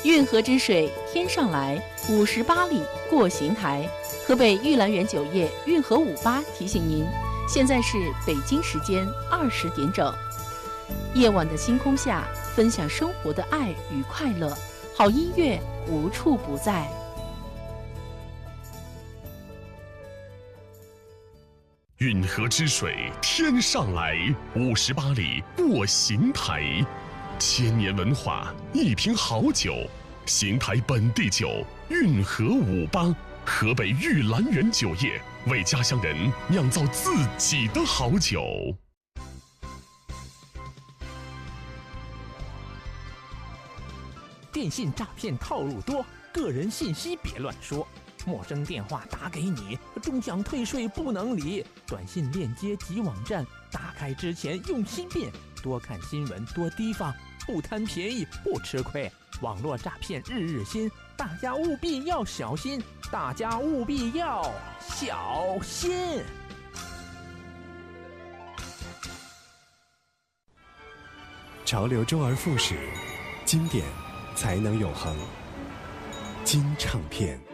运河之水天上来，58里过邢台。河北玉兰园酒业运河58提醒您，现在是北京时间20点整。夜晚的星空下，分享生活的爱与快乐，好音乐无处不在。 运河之水天上来，58里过邢台。千年文化，一瓶好酒，邢台本地酒运河58，河北玉兰园酒业为家乡人酿造自己的好酒。 电信诈骗套路多，个人信息别乱说。陌生电话打给你，终享退税不能理。短信链接及网站，打开之前用心辨，多看新闻，多提防，不贪便宜不吃亏。网络诈骗日日新，大家务必要小心，大家务必要小心。 潮流周而复始，经典才能永恒。金唱片。